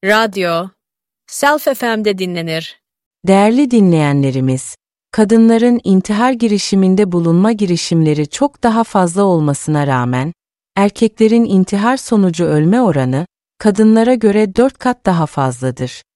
Radyo, Self FM'de dinlenir. Değerli dinleyenlerimiz, kadınların intihar girişiminde bulunma girişimleri çok daha fazla olmasına rağmen, erkeklerin intihar sonucu ölme oranı, kadınlara göre 4 kat daha fazladır.